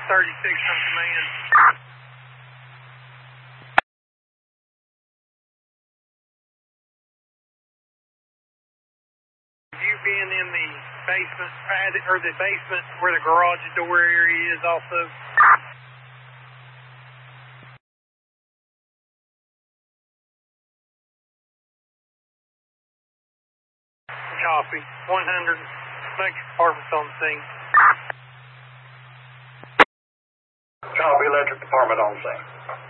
36 from command. You being in the basement, or the basement where the garage door area is also? Copy. 100. Electric department's on scene. Copy, electric department on scene.